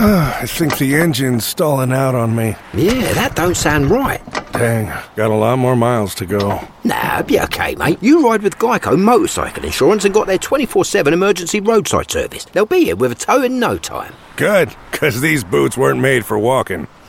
I think the engine's stalling out on me. Yeah, that don't sound right. Dang, got a lot more miles to go. Nah, be okay, mate. You ride with Geico Motorcycle Insurance and got their 24/7 emergency roadside service. They'll be here with a tow in no time. Good, 'cause these boots weren't made for walking.